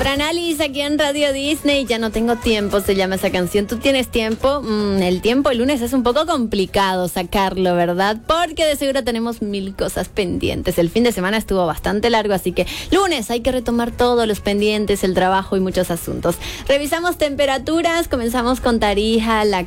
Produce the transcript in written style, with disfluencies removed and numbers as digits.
Branalis aquí en Radio Disney. Ya no tengo tiempo, se llama esa canción. ¿Tú tienes tiempo? El tiempo el lunes es un poco complicado sacarlo, ¿verdad? Porque de seguro tenemos 1000 cosas pendientes. El fin de semana estuvo bastante largo, así que lunes hay que retomar todos los pendientes, el trabajo y muchos asuntos. Revisamos temperaturas, comenzamos con Tarija, La